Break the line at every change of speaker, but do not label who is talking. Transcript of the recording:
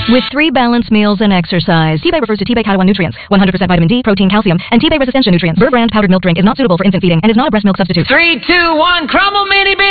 With 3 balanced meals and exercise. T-Bay refers to T-Bay Cat 1 nutrients, 100% vitamin D, protein, calcium, and T-Bay Resistencia nutrients. Burr brand powdered milk drink is not suitable for infant feeding and is not a breast milk substitute.
3, 2, 1, crumble mini